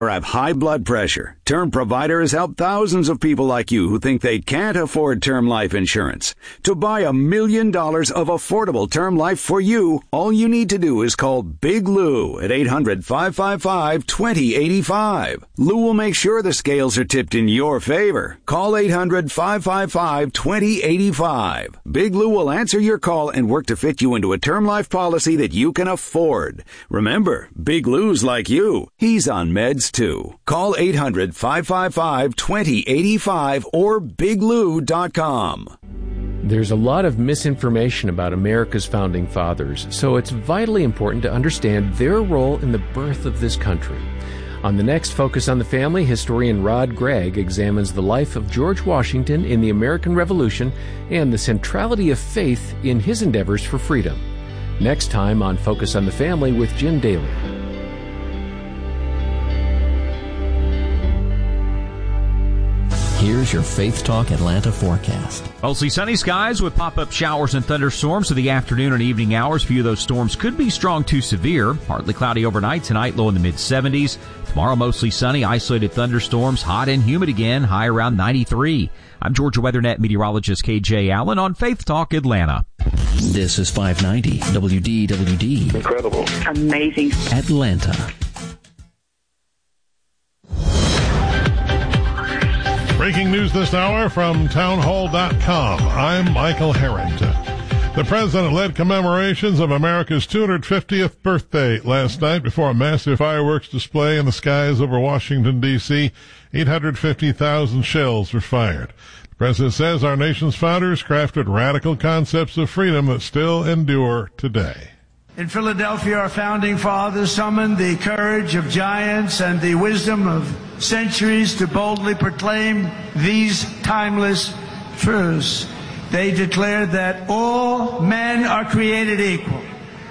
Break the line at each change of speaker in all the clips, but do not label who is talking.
or have high blood pressure, Term Provider has helped thousands of people like you who think they can't afford term life insurance. To buy $1 million of affordable term life for you, all you need to do is call Big Lou at 800-555-2085. Lou will make sure the scales are tipped in your favor. Call 800-555-2085. Big Lou will answer your call and work to fit you into a term life policy that you can afford. Remember, Big Lou's like you. He's on meds too. Call 800-555-2085 or biglou.com.
There's a lot of misinformation about America's founding fathers, so it's vitally important to understand their role in the birth of this country. On the next Focus on the Family, historian Rod Gregg examines the life of George Washington in the American Revolution and the centrality of faith in his endeavors for freedom. Next time on Focus on the Family with Jim Daly.
Here's your Faith Talk Atlanta forecast.
Mostly sunny skies with pop-up showers and thunderstorms for the afternoon and evening hours. A few of those storms could be strong to severe. Partly cloudy overnight. Tonight, low in the mid-70s. Tomorrow, mostly sunny, isolated thunderstorms, hot and humid again, high around 93. I'm Georgia WeatherNet meteorologist KJ Allen on Faith Talk Atlanta.
This is 590 WDWD.
Incredible.
Amazing.
Atlanta.
Breaking news this hour from townhall.com. I'm Michael Harrington. The president led commemorations of America's 250th birthday last night before a massive fireworks display in the skies over Washington, D.C. 850,000 shells were fired. The president says our nation's founders crafted radical concepts of freedom that still endure today.
In Philadelphia, our founding fathers summoned the courage of giants and the wisdom of centuries to boldly proclaim these timeless truths. They declared that all men are created equal,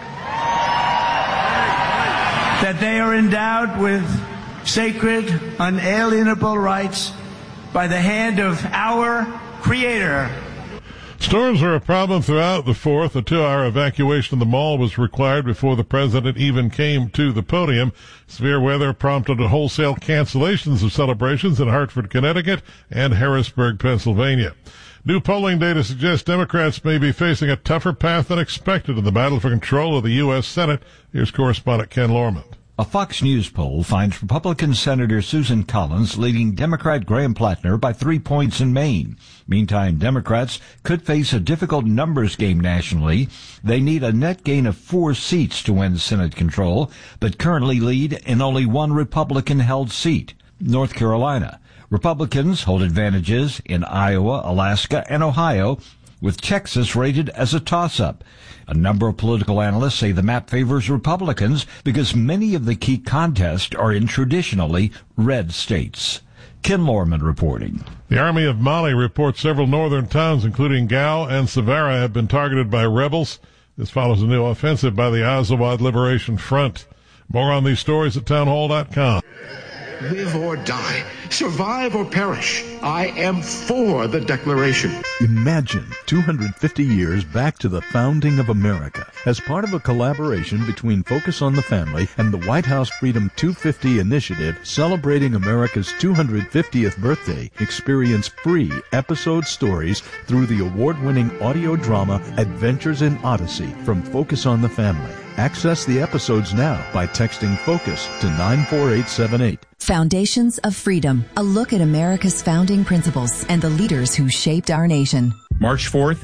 that they are endowed with sacred, unalienable rights by the hand of our Creator.
Storms were a problem throughout the 4th. A 2-hour evacuation of the mall was required before the president even came to the podium. Severe weather prompted wholesale cancellations of celebrations in Hartford, Connecticut and Harrisburg, Pennsylvania. New polling data suggests Democrats may be facing a tougher path than expected in the battle for control of the U.S. Senate. Here's correspondent Ken Lorman.
A Fox News poll finds Republican Senator Susan Collins leading Democrat Graham Plattner by 3 points in Maine. Meantime, Democrats could face a difficult numbers game nationally. They need a net gain of 4 seats to win Senate control, but currently lead in only one Republican-held seat, North Carolina. Republicans hold advantages in Iowa, Alaska, and Ohio, with Texas rated as a toss-up. A number of political analysts say the map favors Republicans because many of the key contests are in traditionally red states. Ken Lorman reporting.
The Army of Mali reports several northern towns, including Gao and Severa, have been targeted by rebels. This follows a new offensive by the Azawad Liberation Front. More on these stories at townhall.com.
Live or die, survive or perish, I am for the Declaration.
Imagine 250 years back to the founding of America. As part of a collaboration between Focus on the Family and the White House Freedom 250 initiative celebrating America's 250th birthday, experience free episode stories through the award-winning audio drama Adventures in Odyssey from Focus on the Family. Access the episodes now by texting FOCUS to 94878.
Foundations of Freedom, a look at America's founding principles and the leaders who shaped our nation.
March 4th,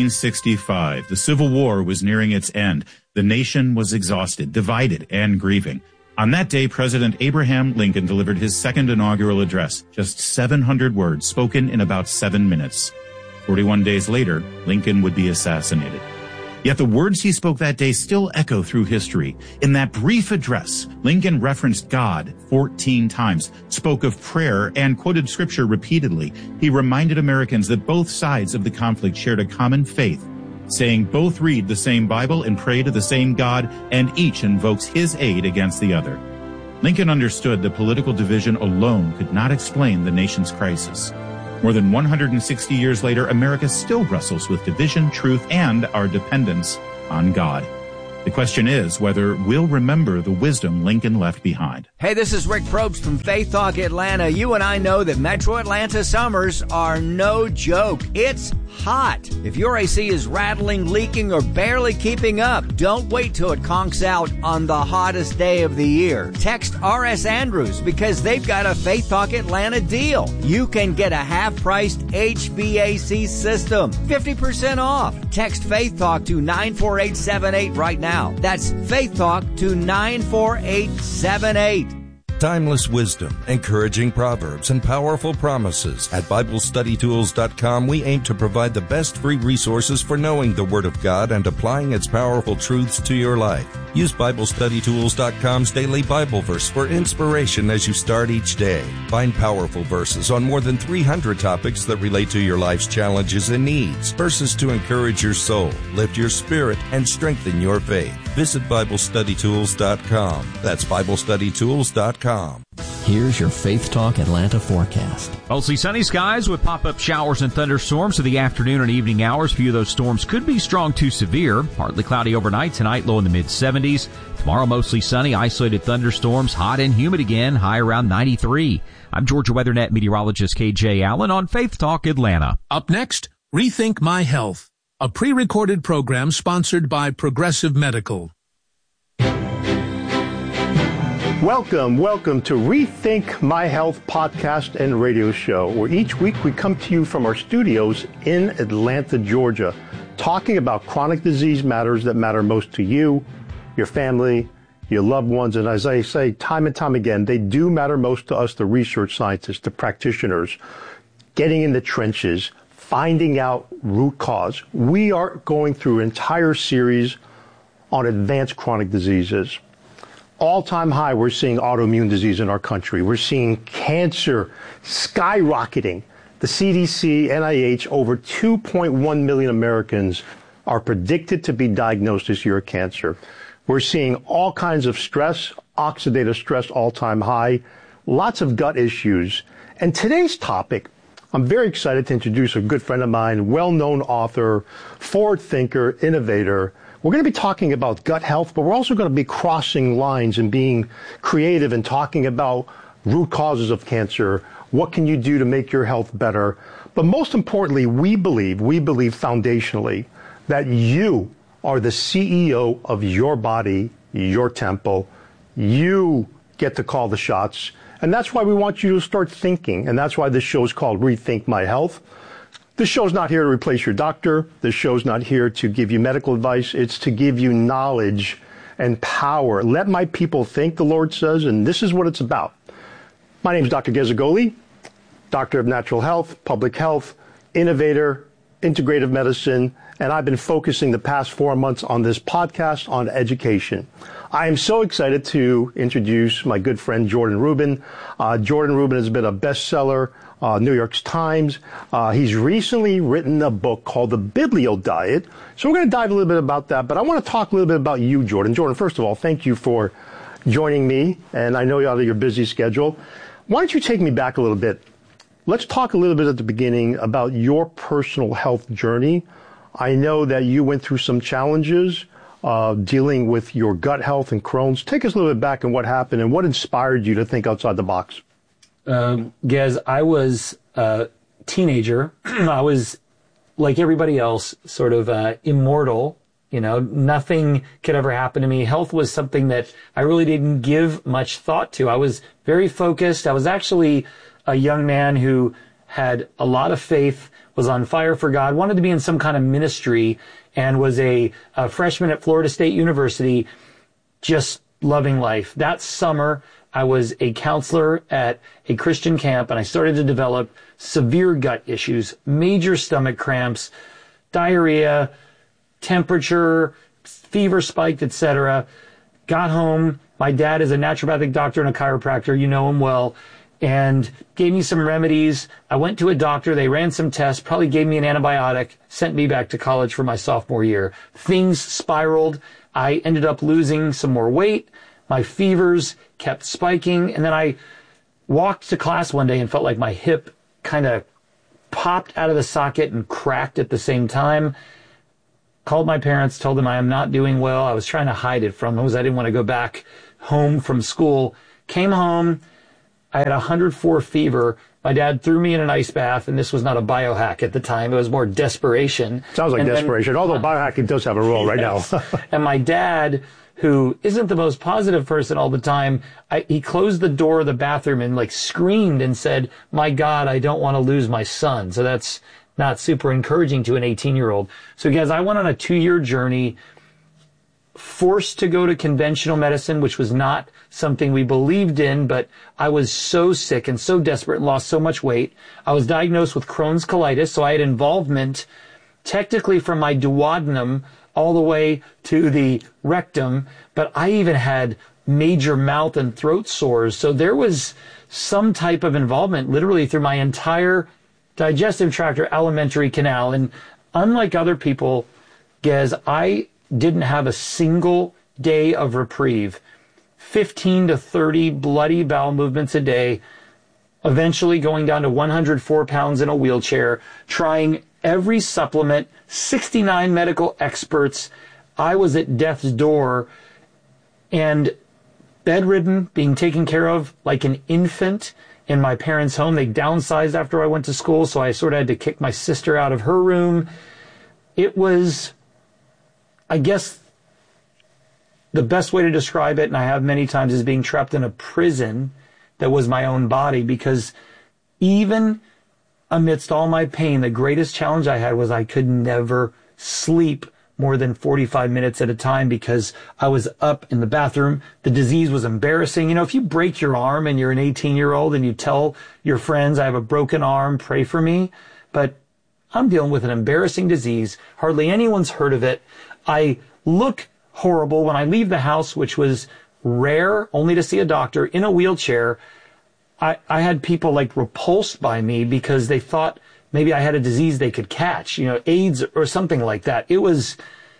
1865. The Civil War was nearing its end. The nation was exhausted, divided, and grieving. On that day, President Abraham Lincoln delivered his second inaugural address, just 700 words spoken in about 7 minutes. 41 days later, Lincoln would be assassinated. Yet the words he spoke that day still echo through history. In that brief address, Lincoln referenced God 14 times, spoke of prayer, and quoted scripture repeatedly. He reminded Americans that both sides of the conflict shared a common faith, saying both read the same Bible and pray to the same God, and each invokes his aid against the other. Lincoln understood that political division alone could not explain the nation's crisis. More than 160 years later, America still wrestles with division, truth, and our dependence on God. The question is whether we'll remember the wisdom Lincoln left behind.
Hey, this is Rick Probst from Faith Talk Atlanta. You and I know that Metro Atlanta summers are no joke. It's hot. If your AC is rattling, leaking, or barely keeping up, don't wait till it conks out on the hottest day of the year. Text R.S. Andrews because they've got a Faith Talk Atlanta deal. You can get a half-priced HVAC system, 50% off. Text Faith Talk to 94878 right now. That's Faith Talk to 94878.
Timeless wisdom, encouraging proverbs, and powerful promises. At BibleStudyTools.com, we aim to provide the best free resources for knowing the Word of God and applying its powerful truths to your life. Use BibleStudyTools.com's daily Bible verse for inspiration as you start each day. Find powerful verses on more than 300 topics that relate to your life's challenges and needs. Verses to encourage your soul, lift your spirit, and strengthen your faith. Visit BibleStudyTools.com. That's BibleStudyTools.com.
Here's your Faith Talk Atlanta forecast.
Mostly sunny skies with pop-up showers and thunderstorms for the afternoon and evening hours. A few of those storms could be strong to severe. Partly cloudy overnight tonight, low in the mid-70s. Tomorrow, mostly sunny, isolated thunderstorms, hot and humid again, high around 93. I'm Georgia WeatherNet meteorologist KJ Allen on Faith Talk Atlanta.
Up next, Rethink My Health, a pre-recorded program sponsored by Progressive Medical.
Welcome to Rethink My Health podcast and radio show, where each week we come to you from our studios in Atlanta, Georgia, talking about chronic disease matters that matter most to you, your family, your loved ones, and as I say time and time again, they do matter most to us, the research scientists, the practitioners, getting in the trenches, finding out root cause. We are going through an entire series on advanced chronic diseases. All-time high, we're seeing autoimmune disease in our country. We're seeing cancer skyrocketing. The CDC, NIH, over 2.1 million Americans are predicted to be diagnosed this year with cancer. We're seeing all kinds of stress, oxidative stress, all-time high, lots of gut issues. And today's topic, I'm very excited to introduce a good friend of mine, well-known author, forward thinker, innovator. We're going to be talking about gut health, but we're also going to be crossing lines and being creative and talking about root causes of cancer. What can you do to make your health better? But most importantly, we believe foundationally that you are the CEO of your body, your temple. You get to call the shots. And that's why we want you to start thinking. And that's why this show is called Rethink My Health. This show's not here to replace your doctor. This show's not here to give you medical advice. It's to give you knowledge and power. Let my people think, the Lord says, and this is what it's about. My name is Dr. Gezagoli, Doctor of Natural Health, Public Health, Innovator, Integrative Medicine, and I've been focusing the past 4 months on this podcast on education. I am so excited to introduce my good friend Jordan Rubin. Jordan Rubin has been a bestseller, New York Times. He's recently written a book called The Biblio Diet. So we're going to dive a little bit about that, but I want to talk a little bit about you, Jordan. Jordan, first of all, thank you for joining me, and I know you're out of your busy schedule. Why don't you take me back a little bit? Let's talk a little bit at the beginning about your personal health journey. I know that you went through some challenges dealing with your gut health and Crohn's. Take us a little bit back and what happened and what inspired you to think outside the box.
Gez, I was a teenager. I was, like everybody else, sort of immortal. You know, nothing could ever happen to me. Health was something that I really didn't give much thought to. I was very focused. I was actually a young man who had a lot of faith, was on fire for God, wanted to be in some kind of ministry, and was a freshman at Florida State University, just loving life. That summer, I was a counselor at a Christian camp, and I started to develop severe gut issues, major stomach cramps, diarrhea, temperature, fever spiked, etc. Got home. My dad is a naturopathic doctor and a chiropractor. You know him well. And gave me some remedies. I went to a doctor. They ran some tests, probably gave me an antibiotic, sent me back to college for my sophomore year. Things spiraled. I ended up losing some more weight. My fevers kept spiking. And then I walked to class one day and felt like my hip kind of popped out of the socket and cracked at the same time. called my parents, told them I am not doing well. I was trying to hide it from them because I didn't want to go back home from school. Came home. I had 104 fever. My dad threw me in an ice bath, and this was not a biohack at the time. It was more desperation.
Sounds like desperation, although biohacking does have a role right now.
And my dad, who isn't the most positive person all the time, he closed the door of the bathroom and like screamed and said, "My God, I don't want to lose my son." So that's not super encouraging to an 18-year-old. So guys, I went on a 2-year journey, forced to go to conventional medicine, which was not something we believed in, but I was so sick and so desperate and lost so much weight. I was diagnosed with Crohn's colitis, so I had involvement technically from my duodenum all the way to the rectum, but I even had major mouth and throat sores. So there was some type of involvement literally through my entire digestive tract or alimentary canal. And unlike other people, Gez, I didn't have a single day of reprieve. 15 to 30 bloody bowel movements a day, eventually going down to 104 pounds in a wheelchair, trying every supplement, 69 medical experts. I was at death's door and bedridden, being taken care of like an infant in my parents' home. They downsized after I went to school, so I sort of had to kick my sister out of her room. It was, I guess, the best way to describe it, and I have many times, is being trapped in a prison that was my own body, because even amidst all my pain, the greatest challenge I had was I could never sleep more than 45 minutes at a time because I was up in the bathroom. The disease was embarrassing. You know, if you break your arm and you're an 18-year-old and you tell your friends, "I have a broken arm, pray for me," but I'm dealing with an embarrassing disease. Hardly anyone's heard of it. I look horrible when I leave the house, which was rare, only to see a doctor in a wheelchair. I had people like repulsed by me because they thought maybe I had a disease they could catch, you know, AIDS or something like that. It was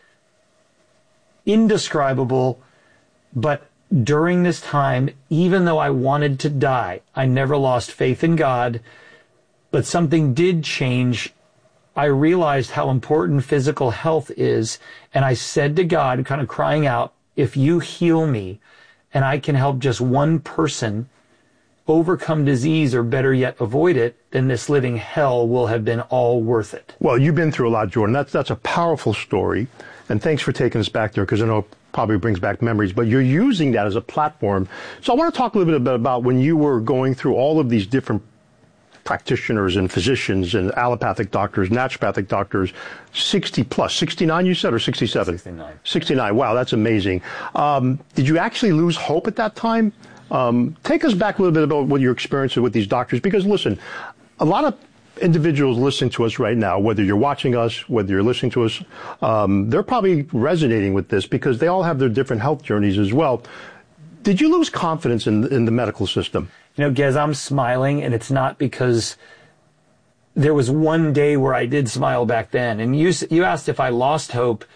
indescribable. But during this time, even though I wanted to die, I never lost faith in God. But something did change. I realized how important physical health is. And I said to God, kind of crying out, if you heal me and I can help just one person overcome disease, or better yet, avoid it, then this living hell will have been all worth it.
Well, you've been through a lot, Jordan. That's a powerful story. And thanks for taking us back there, because I know it probably brings back memories, but you're using that as a platform. So I want to talk a little bit about when you were going through all of these different practitioners and physicians and allopathic doctors, naturopathic doctors, 60 plus, 69 you said, or 67?
69.
69. Wow, that's amazing. Did you actually lose hope at that time? Take us back a little bit about what your experience with these doctors, because listen, a lot of individuals listening to us right now, whether you're watching us, whether you're listening to us, they're probably resonating with this because they all have their different health journeys as well. Did you lose confidence in the medical system?
You know, Gez, I'm smiling, and it's not because there was one day where I did smile back then. And you asked if I lost hope.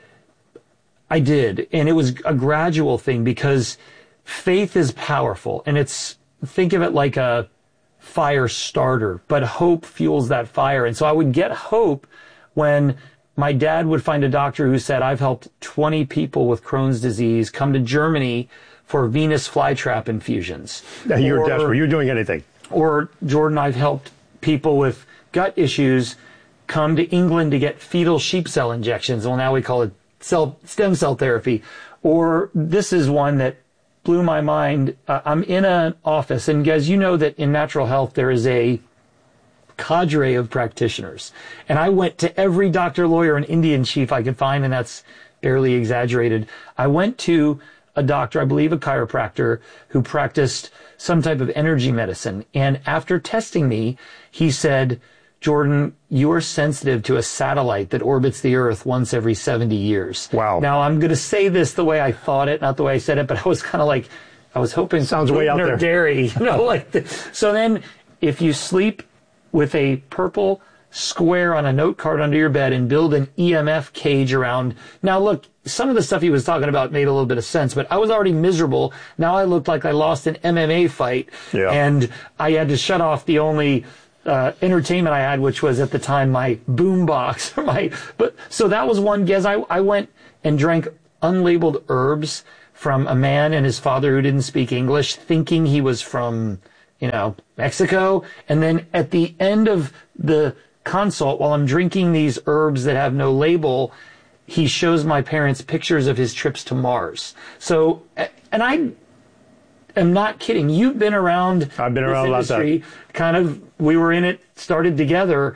I did. And it was a gradual thing, because faith is powerful. And think of it like a fire starter, but hope fuels that fire. And so I would get hope when my dad would find a doctor who said, "I've helped 20 people with Crohn's disease come to Germany for venous flytrap infusions."
You're desperate. You're doing anything.
Or, "Jordan, I've helped people with gut issues come to England to get fetal sheep cell injections." Well, now we call it stem cell therapy. Or this is one that blew my mind. I'm in an office, and guys, you know that in natural health there is a cadre of practitioners. And I went to every doctor, lawyer, and Indian chief I could find, and that's barely exaggerated. I went to a doctor, I believe a chiropractor, who practiced some type of energy medicine. And after testing me, he said, "Jordan, you are sensitive to a satellite that orbits the Earth once every 70 years.
Wow.
Now, I'm going to say this the way I thought it, not the way I said it, but I was kind of like, I was hoping
sounds way out there.
Dairy, you know, like this. So then, if you sleep with a purple square on a note card under your bed and build an EMF cage around. Now, look, some of the stuff he was talking about made a little bit of sense, but I was already miserable. Now I looked like I lost an MMA fight, and I had to shut off the only entertainment I had, which was at the time my boom box. So that was one guess. I went and drank unlabeled herbs from a man and his father who didn't speak English, thinking he was from, Mexico. And then at the end of the consult, while I'm drinking these herbs that have no label, he shows my parents pictures of his trips to Mars. So, and I am not kidding. You've been around.
I've been around
this industry.
A lot.
Kind of, we were in it, started together.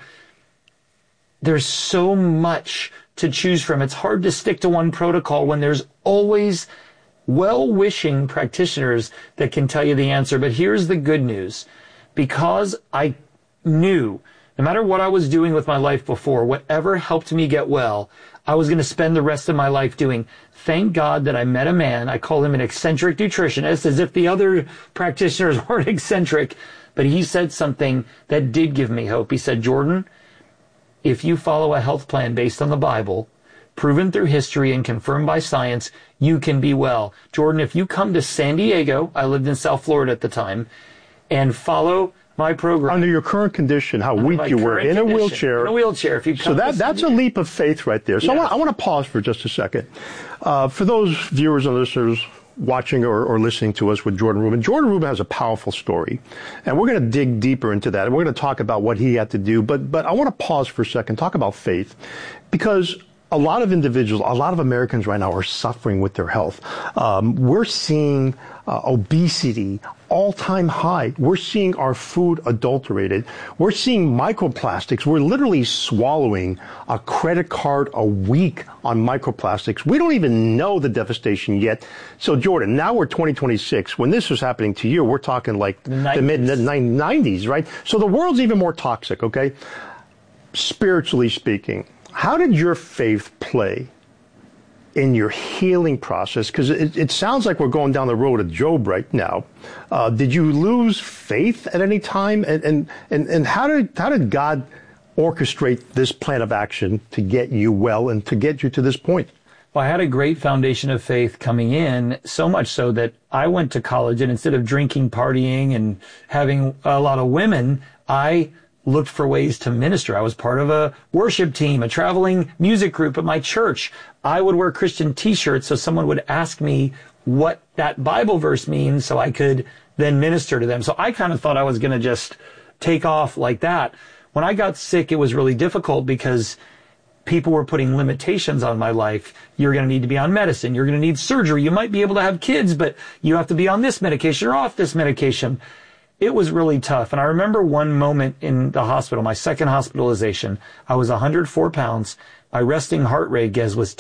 There's so much to choose from. It's hard to stick to one protocol when there's always well-wishing practitioners that can tell you the answer. But here's the good news. Because I knew, no matter what I was doing with my life before, whatever helped me get well, I was going to spend the rest of my life doing. Thank God that I met a man. I call him an eccentric nutritionist, as if the other practitioners weren't eccentric. But he said something that did give me hope. He said, Jordan, if you follow a health plan based on the Bible, proven through history and confirmed by science, you can be well. Jordan, if you come to San Diego, I lived in South Florida at the time, and follow my program.
Under your current condition, how weak you were, in a wheelchair.
In a wheelchair. If you come
that's a leap of faith right there. So
yes.
I want to pause for just a second. For those viewers and listeners watching or listening to us with Jordan Rubin. Jordan Rubin has a powerful story, and we're going to dig deeper into that, and we're going to talk about what he had to do. But I want to pause for a second, talk about faith, because a lot of individuals, a lot of Americans right now are suffering with their health. We're seeing obesity, all-time high. We're seeing our food adulterated. We're seeing microplastics. We're literally swallowing a credit card a week on microplastics. We don't even know the devastation yet. So, Jordan, now we're 2026. When this was happening to you, we're talking like the mid-90s, right? So the world's even more toxic, okay? Spiritually speaking, how did your faith play in your healing process? Because it sounds like we're going down the road of Job right now. Did you lose faith at any time? And how did God orchestrate this plan of action to get you well and to get you to this point?
Well, I had a great foundation of faith coming in, so much so that I went to college, and instead of drinking, partying, and having a lot of women, I looked for ways to minister. I was part of a worship team, a traveling music group at my church. I would wear Christian t-shirts so someone would ask me what that Bible verse means so I could then minister to them. So I kind of thought I was going to just take off like that. When I got sick, it was really difficult because people were putting limitations on my life. You're going to need to be on medicine. You're going to need surgery. You might be able to have kids, but you have to be on this medication or off this medication. It was really tough. And I remember one moment in the hospital, my second hospitalization, I was 104 pounds. My resting heart rate, Gez, was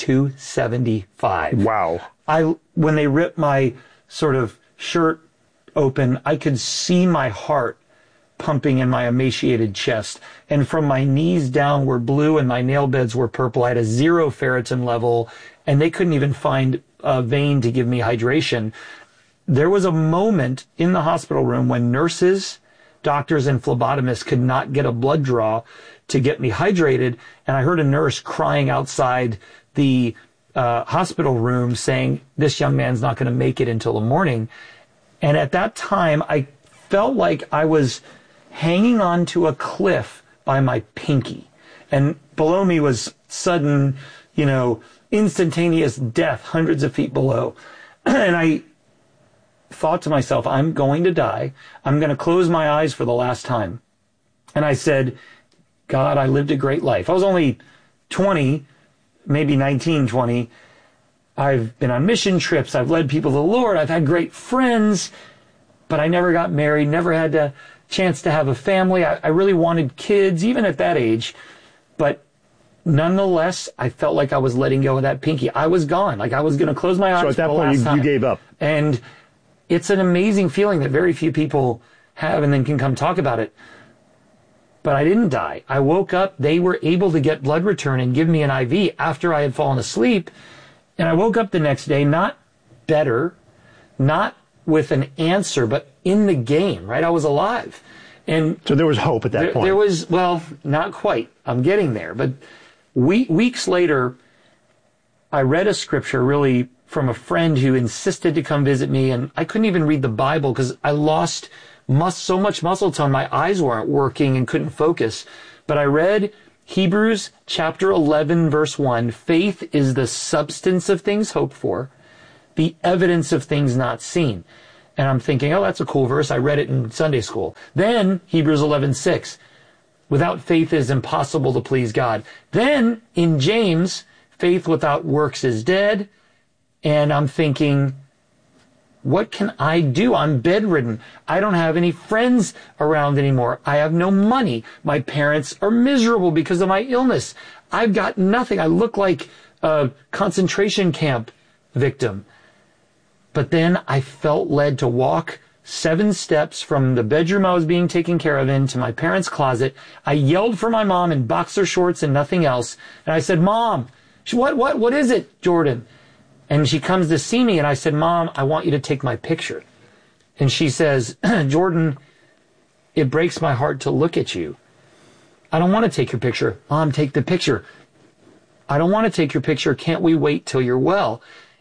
275.
Wow.
When they ripped my sort of shirt open, I could see my heart pumping in my emaciated chest. And from my knees down were blue and my nail beds were purple. I had a 0 ferritin level, and they couldn't even find a vein to give me hydration. There was a moment in the hospital room when nurses, doctors, and phlebotomists could not get a blood draw to get me hydrated. And I heard a nurse crying outside the hospital room saying, this young man's not going to make it until the morning. And at that time, I felt like I was hanging on to a cliff by my pinky. And below me was sudden, instantaneous death hundreds of feet below. And I thought to myself, I'm going to die. I'm going to close my eyes for the last time. And I said, God, I lived a great life. I was only 20, maybe 19, 20. I've been on mission trips. I've led people to the Lord. I've had great friends, but I never got married, never had a chance to have a family. I really wanted kids, even at that age. But nonetheless, I felt like I was letting go of that pinky. I was gone. Like I was going to close my eyes.
So at that point, you gave up.
And it's an amazing feeling that very few people have and then can come talk about it. But I didn't die. I woke up. They were able to get blood return and give me an IV after I had fallen asleep. And I woke up the next day, not better, not with an answer, but in the game, right? I was alive. And
so there was hope at that point.
There was, well, not quite. I'm getting there. But weeks later, I read a scripture really from a friend who insisted to come visit me, and I couldn't even read the Bible because I lost so much muscle tone, my eyes weren't working and couldn't focus. But I read Hebrews chapter 11, verse 1, faith is the substance of things hoped for, the evidence of things not seen. And I'm thinking, oh, that's a cool verse. I read it in Sunday school. Then Hebrews 11:6, without faith it is impossible to please God. Then in James, faith without works is dead. And I'm thinking, what can I do? I'm bedridden. I don't have any friends around anymore. I have no money. My parents are miserable because of my illness. I've got nothing. I look like a concentration camp victim. But then I felt led to walk 7 steps from the bedroom I was being taken care of into my parents' closet. I yelled for my mom in boxer shorts and nothing else. And I said, Mom, what is it, Jordan? And she comes to see me and I said, Mom, I want you to take my picture. And she says, Jordan, it breaks my heart to look at you. I don't want to take your picture. Mom, take the picture. I don't want to take your picture. Can't we wait till you're well?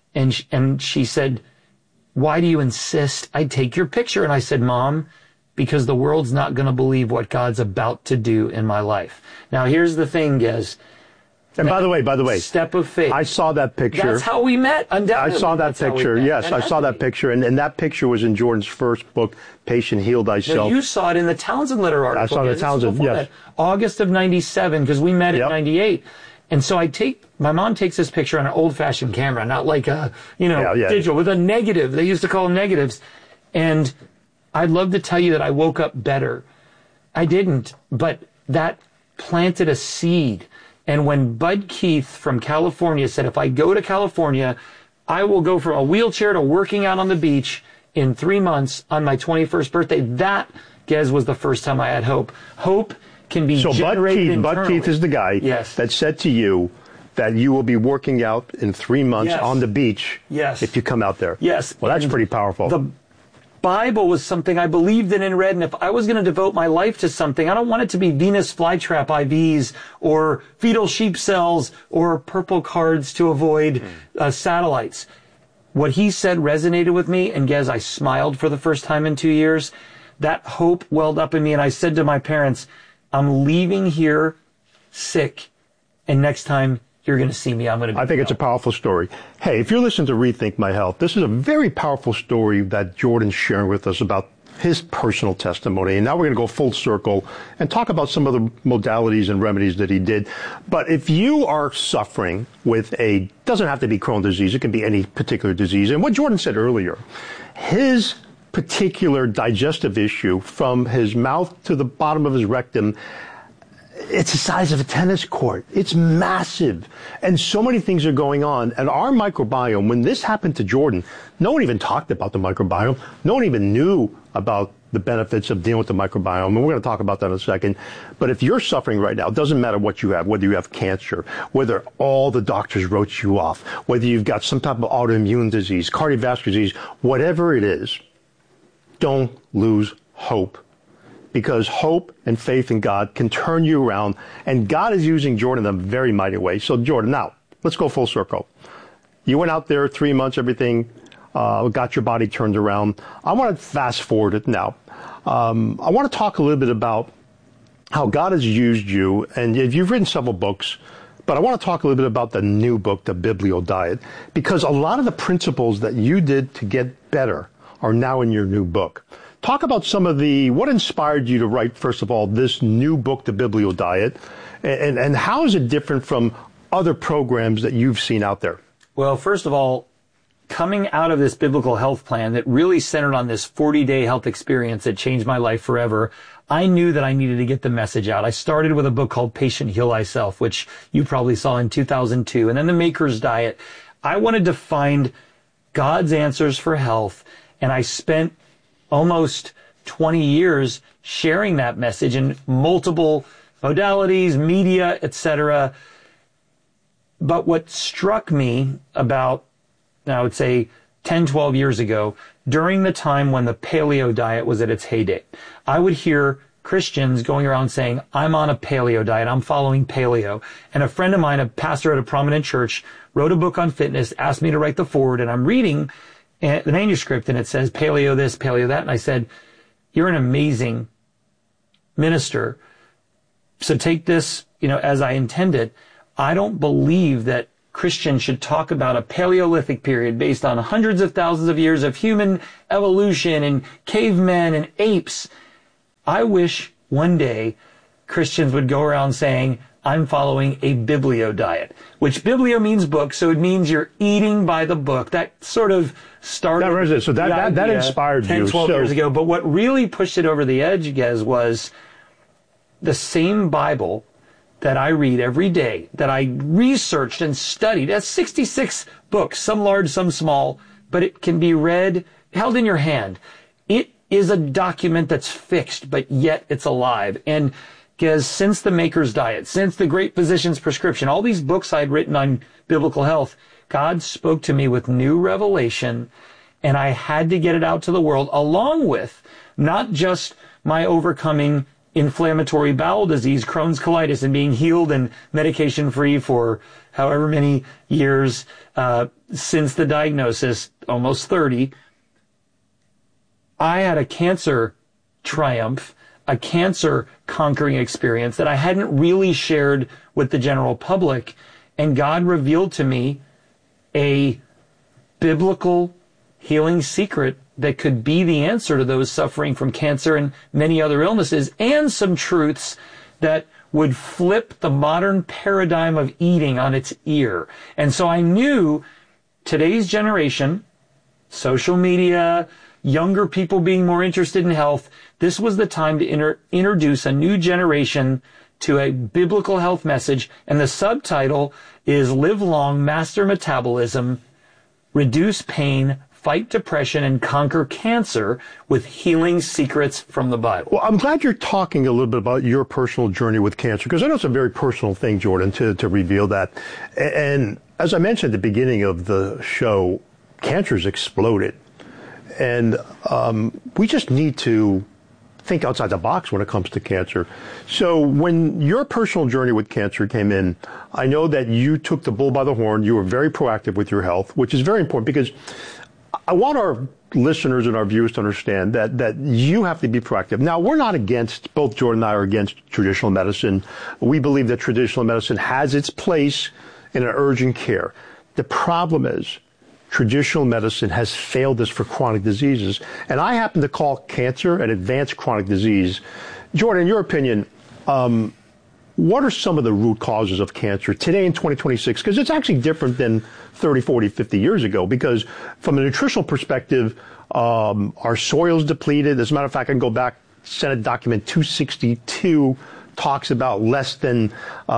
And she said, why do you insist I take your picture? And I said, Mom, because the world's not going to believe what God's about to do in my life. Now, here's the thing, Gez.
And by the way,
step of faith.
I saw that picture.
That's how we met, undoubtedly.
I saw that picture. Yes, I saw that picture. And that picture was in Jordan's first book, Patient Heal Thyself.
No, you saw it in the Townsend Letter article.
I saw it in the Townsend, yes.
August of 97, because we met in 98. And so my mom takes this picture on an old-fashioned camera, not like a, digital, with a negative. They used to call them negatives. And I'd love to tell you that I woke up better. I didn't, but that planted a seed. And when Bud Keith from California said, if I go to California, I will go from a wheelchair to working out on the beach in 3 months on my 21st birthday, that, Gez, was the first time I had hope. Hope can be generated internally.
Bud Keith is the guy that said to you that you will be working out in 3 months on the beach if you come out there.
Yes.
Well, that's pretty powerful.
The Bible was something I believed in and read, and if I was going to devote my life to something, I don't want it to be Venus flytrap IVs or fetal sheep cells or purple cards to avoid satellites. What he said resonated with me, and Gez, I smiled for the first time in 2 years. That hope welled up in me, and I said to my parents, I'm leaving here sick, and next time you're going to see me, I'm going to be
I think it's a powerful story. Hey, if you're listening to Rethink My Health, this is a very powerful story that Jordan's sharing with us about his personal testimony. And now we're going to go full circle and talk about some of the modalities and remedies that he did. But if you are suffering with doesn't have to be Crohn's disease, it can be any particular disease. And what Jordan said earlier, his particular digestive issue from his mouth to the bottom of his rectum, it's the size of a tennis court. It's massive. And so many things are going on. And our microbiome, when this happened to Jordan, no one even talked about the microbiome. No one even knew about the benefits of dealing with the microbiome. And we're going to talk about that in a second. But if you're suffering right now, it doesn't matter what you have, whether you have cancer, whether all the doctors wrote you off, whether you've got some type of autoimmune disease, cardiovascular disease, whatever it is, don't lose hope. Because hope and faith in God can turn you around. And God is using Jordan in a very mighty way. So, Jordan, now, let's go full circle. You went out there 3 months, everything, got your body turned around. I want to fast forward it now. I want to talk a little bit about how God has used you. And you've written several books. But I want to talk a little bit about the new book, The Biblio Diet. Because a lot of the principles that you did to get better are now in your new book. Talk about some of what inspired you to write, first of all, this new book, The Biblio Diet, and how is it different from other programs that you've seen out there?
Well, first of all, coming out of this biblical health plan that really centered on this 40-day health experience that changed my life forever, I knew that I needed to get the message out. I started with a book called Patient Heal Thyself, which you probably saw in 2002, and then The Maker's Diet. I wanted to find God's answers for health, and I spent almost 20 years sharing that message in multiple modalities, media, etc. But what struck me about, I would say, 10, 12 years ago, during the time when the paleo diet was at its heyday, I would hear Christians going around saying, I'm on a paleo diet, I'm following paleo. And a friend of mine, a pastor at a prominent church, wrote a book on fitness, asked me to write the foreword, and I'm reading the manuscript, and it says paleo this, paleo that. And I said, you're an amazing minister. So take this, as I intended. I don't believe that Christians should talk about a Paleolithic period based on hundreds of thousands of years of human evolution and cavemen and apes. I wish one day Christians would go around saying, I'm following a biblio diet, which biblio means book, so it means you're eating by the book. That sort of started.
So that inspired
10, 12 years ago. But what really pushed it over the edge, Gez, was the same Bible that I read every day, that I researched and studied. That's 66 books, some large, some small, but it can be read, held in your hand. It is a document that's fixed, but yet it's alive. And Gez, since the Maker's Diet, since the Great Physician's Prescription, all these books I'd written on biblical health, God spoke to me with new revelation, and I had to get it out to the world, along with not just my overcoming inflammatory bowel disease, Crohn's colitis, and being healed and medication-free for however many years since the diagnosis, almost 30. I had a cancer triumph, a cancer conquering experience that I hadn't really shared with the general public. And God revealed to me a biblical healing secret that could be the answer to those suffering from cancer and many other illnesses, and some truths that would flip the modern paradigm of eating on its ear. And so I knew today's generation, social media, younger people being more interested in health, this was the time to introduce a new generation to a biblical health message. And the subtitle is Live Long, Master Metabolism, Reduce Pain, Fight Depression, and Conquer Cancer with Healing Secrets from the Bible.
Well, I'm glad you're talking a little bit about your personal journey with cancer, because I know it's a very personal thing, Jordan, to reveal that. And as I mentioned at the beginning of the show, cancer's exploded. And we just need to think outside the box when it comes to cancer. So when your personal journey with cancer came in, I know that you took the bull by the horn. You were very proactive with your health, which is very important, because I want our listeners and our viewers to understand that you have to be proactive. Now, we're not against, both Jordan and I are against traditional medicine. We believe that traditional medicine has its place in an urgent care. The problem is traditional medicine has failed us for chronic diseases. And I happen to call cancer an advanced chronic disease. Jordan, in your opinion, what are some of the root causes of cancer today in 2026? Because it's actually different than 30, 40, 50 years ago. Because from a nutritional perspective, our soil's depleted. As a matter of fact, I can go back, Senate document 262 talks about less than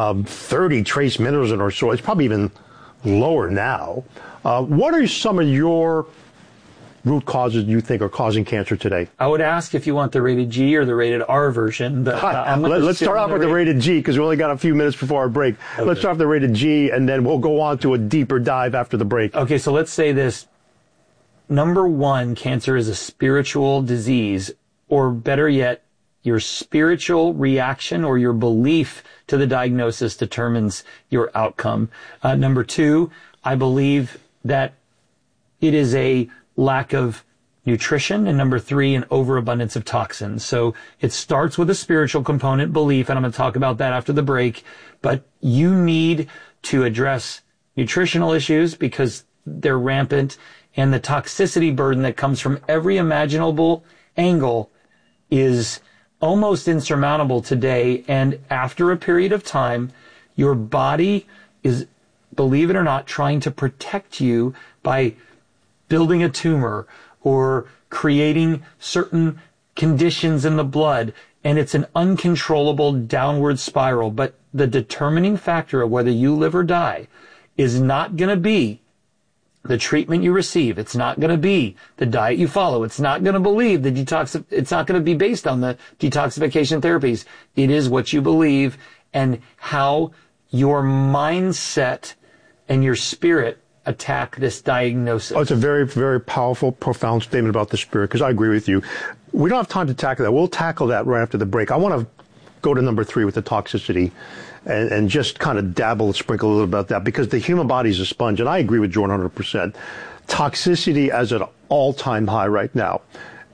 30 trace minerals in our soil. It's probably even lower now. What are some of your root causes you think are causing cancer today?
I would ask if you want the rated G or the rated R version. But,
let's start off with the rated G, because we only got a few minutes before our break. Okay. Let's start with the rated G, and then we'll go on to a deeper dive after the break.
Okay, so let's say this. Number one, cancer is a spiritual disease, or better yet, your spiritual reaction or your belief to the diagnosis determines your outcome. Number two, I believe that it is a lack of nutrition, and number three, an overabundance of toxins. So it starts with a spiritual component, belief, and I'm going to talk about that after the break. But you need to address nutritional issues because they're rampant, and the toxicity burden that comes from every imaginable angle is almost insurmountable today. And after a period of time, your body is, believe it or not, trying to protect you by building a tumor or creating certain conditions in the blood, and it's an uncontrollable downward spiral. But the determining factor of whether you live or die is not going to be the treatment you receive. It's not going to be the diet you follow. It's not going to believe the it's not going to be based on the detoxification therapies. It is what you believe and how your mindset and your spirit attack this diagnosis.
Oh, it's a very, very powerful, profound statement about the spirit, because I agree with you. We don't have time to tackle that. We'll tackle that right after the break. I want to go to number three with the toxicity and just kind of dabble and sprinkle a little about that, because the human body is a sponge, and I agree with Jordan 100%. Toxicity is at an all-time high right now.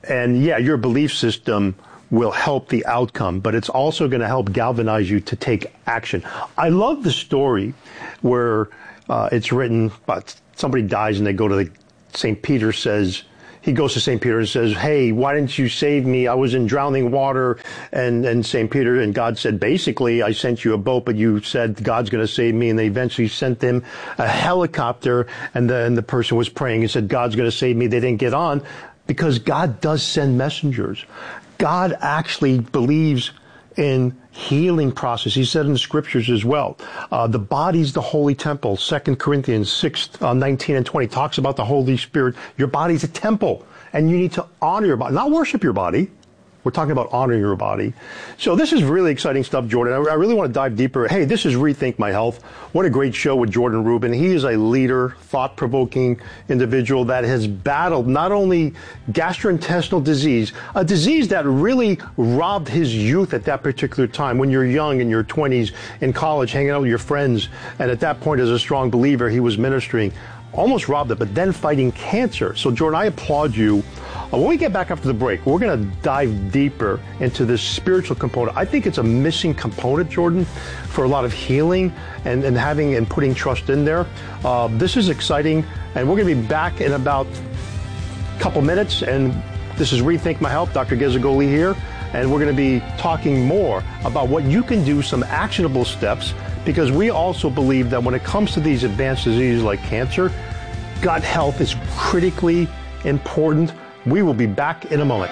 And yeah, your belief system will help the outcome, but it's also going to help galvanize you to take action. I love the story where it's written about somebody dies and they go to St. Peter he goes to St. Peter and says, hey, why didn't you save me? I was in drowning water. And St. Peter and God said, basically, I sent you a boat, but you said God's going to save me. And they eventually sent him a helicopter. And then the person was praying and said, God's going to save me. They didn't get on because God does send messengers. God actually believes in healing process. He said in the scriptures as well. The body's the holy temple. 2 Corinthians 6:19 and 20 talks about the Holy Spirit. Your body's a temple, and you need to honor your body, not worship your body. We're talking about honoring your body. So this is really exciting stuff, Jordan. I really want to dive deeper. Hey, this is Rethink My Health. What a great show with Jordan Rubin. He is a leader, thought-provoking individual that has battled not only gastrointestinal disease, a disease that really robbed his youth at that particular time. When you're young, in your 20s, in college, hanging out with your friends, and at that point, as a strong believer, he was ministering, almost robbed it, but then fighting cancer. So, Jordan, I applaud you. When we get back after the break, we're going to dive deeper into this spiritual component. I think it's a missing component, Jordan, for a lot of healing and having and putting trust in there. This is exciting, and we're going to be back in about a couple minutes. And this is Rethink My Health. Dr. Ghizzagoli here, and we're going to be talking more about what you can do, some actionable steps, because we also believe that when it comes to these advanced diseases like cancer, gut health is critically important. We will be back in a moment.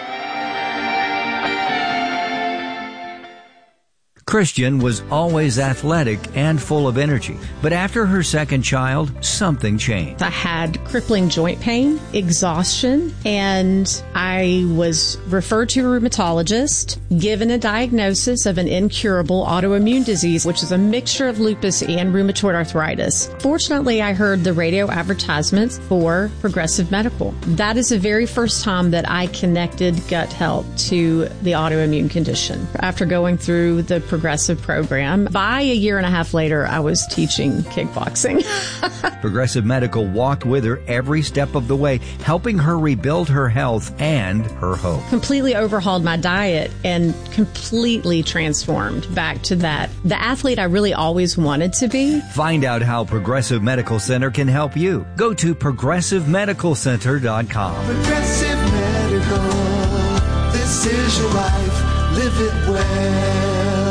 Christian was always athletic and full of energy, but after her second child, something changed.
I had crippling joint pain, exhaustion, and I was referred to a rheumatologist, given a diagnosis of an incurable autoimmune disease, which is a mixture of lupus and rheumatoid arthritis. Fortunately, I heard the radio advertisements for Progressive Medical. That is the very first time that I connected gut health to the autoimmune condition. After going through the Progressive program, by a year and a half later, I was teaching kickboxing.
Progressive Medical walked with her every step of the way, helping her rebuild her health and her hope.
Completely overhauled my diet and completely transformed back to the athlete I really always wanted to be.
Find out how Progressive Medical Center can help you. Go to ProgressiveMedicalCenter.com.
Progressive Medical, this is your life, live it well.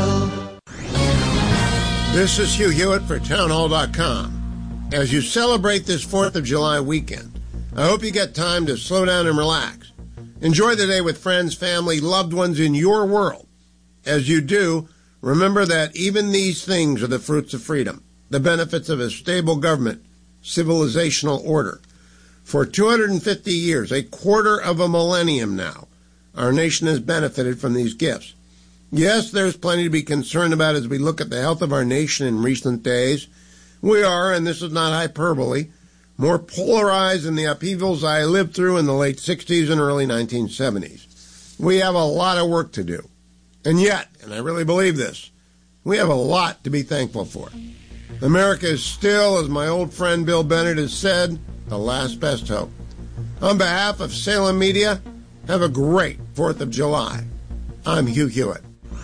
This is Hugh Hewitt for townhall.com. As you celebrate this 4th of July weekend, I hope you get time to slow down and relax. Enjoy the day with friends, family, loved ones in your world. As you do, remember that even these things are the fruits of freedom, the benefits of a stable government, civilizational order. For 250 years, a quarter of a millennium now, our nation has benefited from these gifts. Yes, there's plenty to be concerned about as we look at the health of our nation in recent days. We are, and this is not hyperbole, more polarized than the upheavals I lived through in the late 60s and early 1970s. We have a lot of work to do. And yet, and I really believe this, we have a lot to be thankful for. America is still, as my old friend Bill Bennett has said, the last best hope. On behalf of Salem Media, have a great 4th of July. I'm Hugh Hewitt.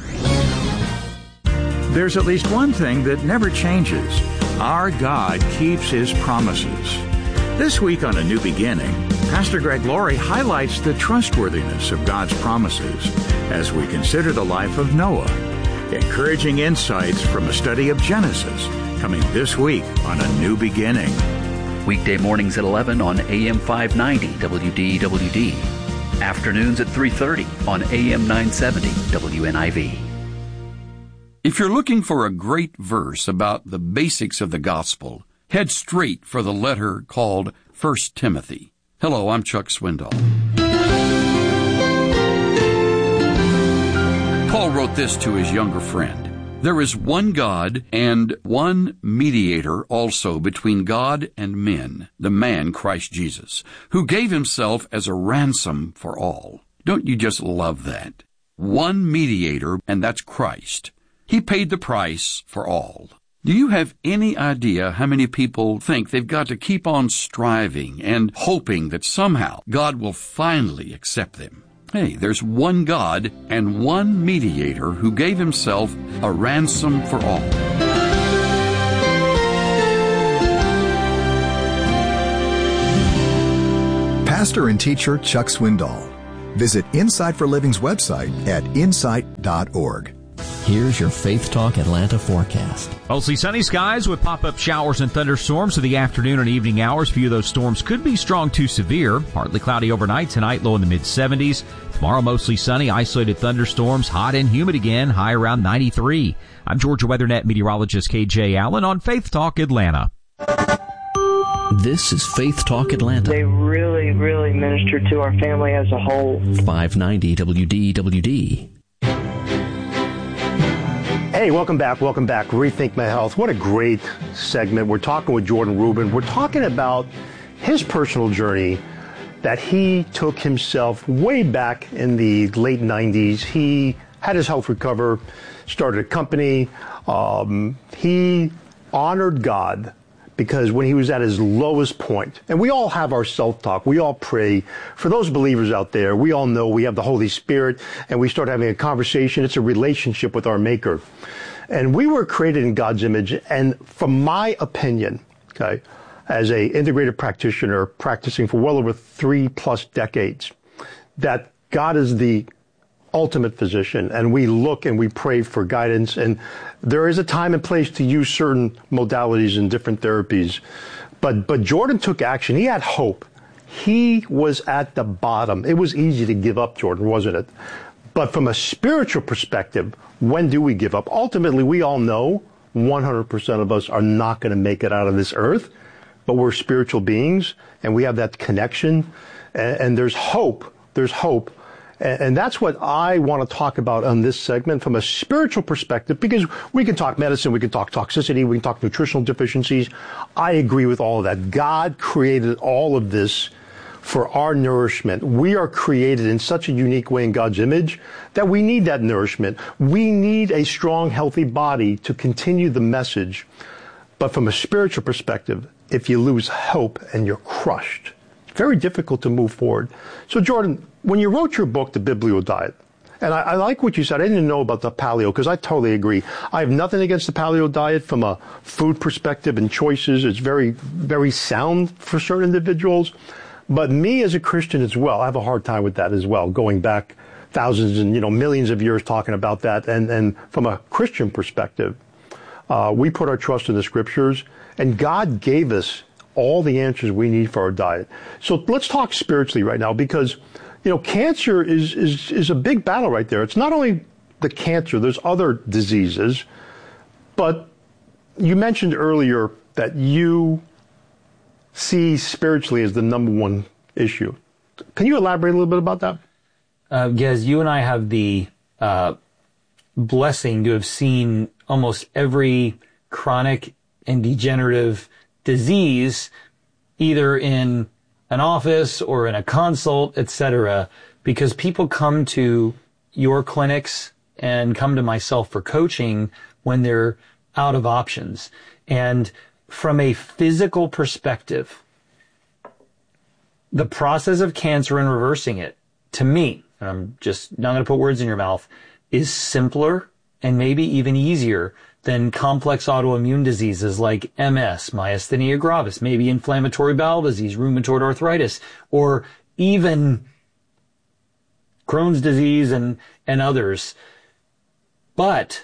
There's at least one thing that never changes. Our God keeps His promises. This week on A New Beginning, Pastor Greg Laurie highlights the trustworthiness of God's promises as we consider the life of Noah. Encouraging insights from a study of Genesis, coming this week on A New Beginning.
Weekday mornings at 11 on AM 590 WDWD. Afternoons at 3:30 on AM 970 WNIV.
If you're looking for a great verse about the basics of the gospel, head straight for the letter called 1 Timothy. Hello, I'm Chuck Swindoll. Paul wrote this to his younger friend. There is one God and one mediator also between God and men, the man Christ Jesus, who gave himself as a ransom for all. Don't you just love that? One mediator, and that's Christ. He paid the price for all. Do you have any idea how many people think they've got to keep on striving and hoping that somehow God will finally accept them? Hey, there's one God and one mediator who gave himself a ransom for all.
Pastor and teacher Chuck Swindoll. Visit Insight for Living's website at insight.org.
Here's your Faith Talk Atlanta forecast.
Mostly sunny skies with pop-up showers and thunderstorms for the afternoon and evening hours. A few of those storms could be strong to severe. Partly cloudy overnight tonight, low in the mid-70s. Tomorrow, mostly sunny, isolated thunderstorms, hot and humid again, high around 93. I'm Georgia WeatherNet meteorologist KJ Allen on Faith Talk Atlanta.
This is Faith Talk Atlanta.
They really, really minister to our family as a whole.
590 WDWD.
Hey, welcome back. Rethink My Health. What a great segment. We're talking with Jordan Rubin. We're talking about his personal journey that he took himself way back in the late 90s. He had his health recover, started a company. He honored God because when he was at his lowest point, and we all have our self-talk, we all pray. For those believers out there, we all know we have the Holy Spirit, and we start having a conversation. It's a relationship with our Maker. And we were created in God's image, and from my opinion, okay, as a integrated practitioner practicing for well over 3+ decades, that God is the ultimate physician, and we look and we pray for guidance, and there is a time and place to use certain modalities and different therapies. But Jordan took action. He had hope. He was at the bottom. It was easy to give up, Jordan, wasn't it? But from a spiritual perspective, when do we give up? Ultimately, we all know 100% of us are not going to make it out of this earth, but we're spiritual beings, and we have that connection, and there's hope. There's hope. And that's what I want to talk about on this segment from a spiritual perspective, because we can talk medicine, we can talk toxicity, we can talk nutritional deficiencies. I agree with all of that. God created all of this for our nourishment. We are created in such a unique way in God's image that we need that nourishment. We need a strong, healthy body to continue the message. But from a spiritual perspective, if you lose hope and you're crushed, very difficult to move forward. So Jordan, when you wrote your book, The Biblio Diet, and I like what you said. I didn't know about the paleo because I totally agree. I have nothing against the paleo diet from a food perspective and choices. It's very, very sound for certain individuals. But me as a Christian as well, I have a hard time with that as well, going back thousands and millions of years talking about that. And from a Christian perspective, we put our trust in the scriptures, and God gave us all the answers we need for our diet. So let's talk spiritually right now, because cancer is a big battle right there. It's not only the cancer, there's other diseases, but you mentioned earlier that you see spiritually as the number one issue. Can you elaborate a little bit about that?
Gez, you and I have the blessing to have seen almost every chronic and degenerative disease, either in an office or in a consult, etc., because people come to your clinics and come to myself for coaching when they're out of options. And from a physical perspective, the process of cancer and reversing it, to me, and I'm just not going to put words in your mouth, is simpler and maybe even easier than complex autoimmune diseases like MS, myasthenia gravis, maybe inflammatory bowel disease, rheumatoid arthritis, or even Crohn's disease and others. But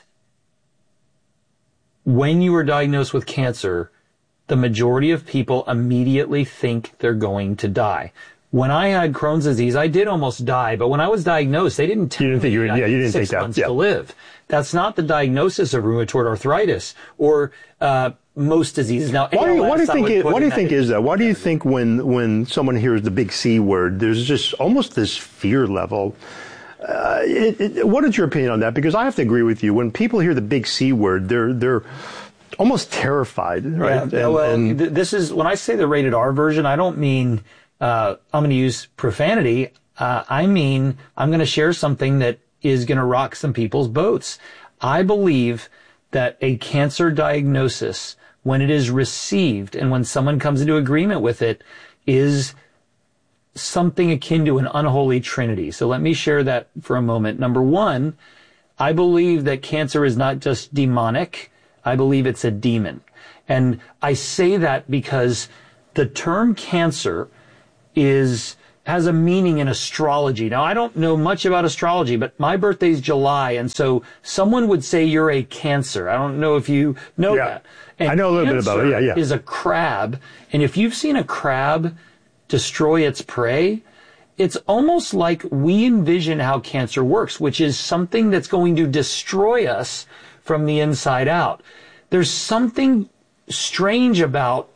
when you are diagnosed with cancer, the majority of people immediately think they're going to die. When I had Crohn's disease, I did almost die, but when I was diagnosed, they didn't tell me I had 6 months to live. That's not the diagnosis of rheumatoid arthritis or most diseases. Now,
what do you think is that? Why do you think when someone hears the big C word, there's just almost this fear level? What is your opinion on that? Because I have to agree with you. When people hear the big C word, they're almost terrified, right?
Yeah, this is when I say the rated R version. I don't mean I'm going to use profanity. I mean I'm going to share something that is going to rock some people's boats. I believe that a cancer diagnosis, when it is received and when someone comes into agreement with it, is something akin to an unholy trinity. So let me share that for a moment. Number one, I believe that cancer is not just demonic. I believe it's a demon. And I say that because the term cancer has a meaning in astrology. Now, I don't know much about astrology, but my birthday's July, and so someone would say you're a Cancer. I don't know if you know that. And
I know a little bit about it. Yeah.
Is a crab, and if you've seen a crab destroy its prey, it's almost like we envision how cancer works, which is something that's going to destroy us from the inside out. There's something strange about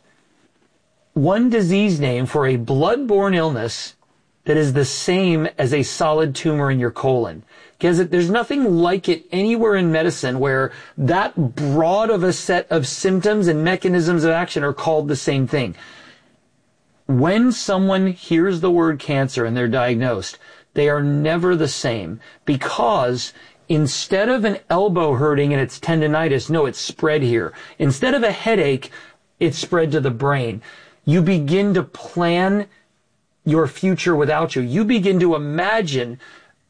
one disease name for a blood-borne illness that is the same as a solid tumor in your colon. Because there's nothing like it anywhere in medicine where that broad of a set of symptoms and mechanisms of action are called the same thing. When someone hears the word cancer and they're diagnosed, they are never the same, because instead of an elbow hurting and it's tendinitis, no, it's spread here. Instead of a headache, it's spread to the brain. You begin to plan your future without you. You begin to imagine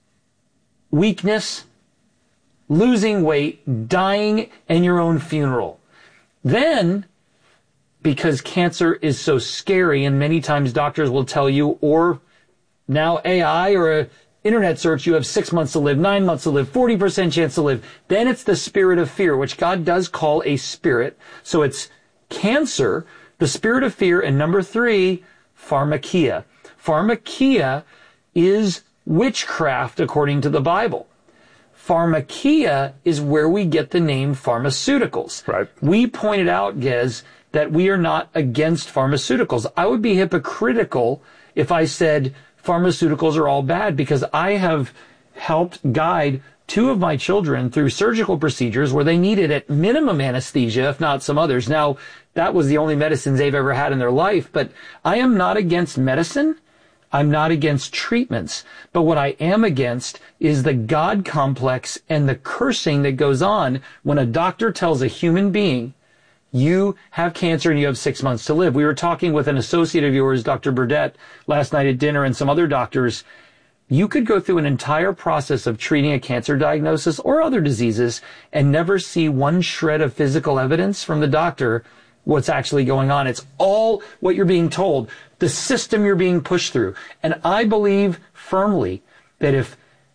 weakness, losing weight, dying, and your own funeral. Then, because cancer is so scary, and many times doctors will tell you, or now AI or an internet search, you have 6 months to live, 9 months to live, 40% chance to live. Then it's the spirit of fear, which God does call a spirit. So it's cancer, the spirit of fear, and number 3, pharmakia. Pharmakia is witchcraft according to the Bible. Pharmakia is where we get the name pharmaceuticals. Right. We pointed out, Gez, that we are not against pharmaceuticals. I would be hypocritical if I said pharmaceuticals are all bad, because I have helped guide 2 of my children through surgical procedures where they needed at minimum anesthesia, if not some others. Now, that was the only medicines they've ever had in their life, but I am not against medicine. I'm not against treatments. But what I am against is the God complex and the cursing that goes on when a doctor tells a human being, you have cancer and you have 6 months to live. We were talking with an associate of yours, Dr. Burdett, last night at dinner, and some other doctors. You could go through an entire process of treating a cancer diagnosis or other diseases and never see one shred of physical evidence from the doctor what's actually going on. It's all what you're being told, the system you're being pushed through. And I believe firmly that if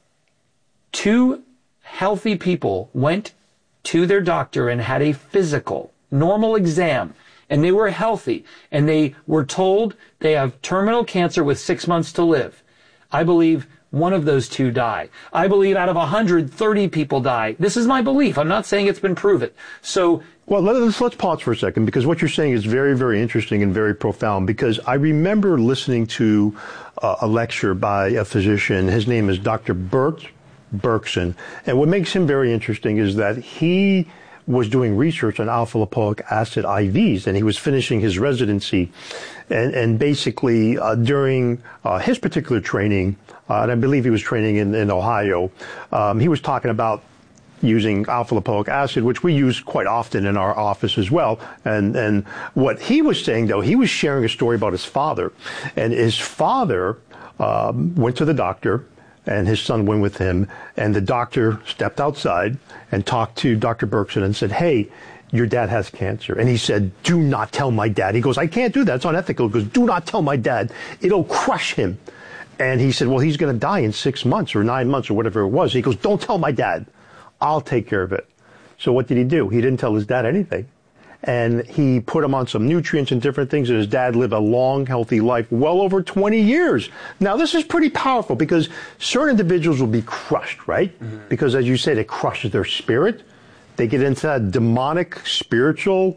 2 healthy people went to their doctor and had a physical, normal exam, and they were healthy, and they were told they have terminal cancer with 6 months to live, I believe one of those 2 die. I believe out of 130 people die. This is my belief. I'm not saying it's been proven. So,
well, let's pause for a second, because what you're saying is very, very interesting and very profound, because I remember listening to a lecture by a physician. His name is Dr. Bert Berkson. And what makes him very interesting is that he was doing research on alpha-lipoic acid IVs, and he was finishing his residency. And basically, during his particular training, and I believe he was training in Ohio, he was talking about using alpha-lipoic acid, which we use quite often in our office as well. And what he was saying, though, he was sharing a story about his father. And his father went to the doctor, and his son went with him, and the doctor stepped outside and talked to Dr. Berkson and said, hey, your dad has cancer. And he said, do not tell my dad. He goes, I can't do that. It's unethical. He goes, do not tell my dad. It'll crush him. And he said, well, he's going to die in 6 months or 9 months or whatever it was. He goes, don't tell my dad. I'll take care of it. So what did he do? He didn't tell his dad anything. And he put him on some nutrients and different things, and his dad lived a long, healthy life, well over 20 years. Now, this is pretty powerful, because certain individuals will be crushed, right? Mm-hmm. Because, as you said, it crushes their spirit. They get into that demonic, spiritual,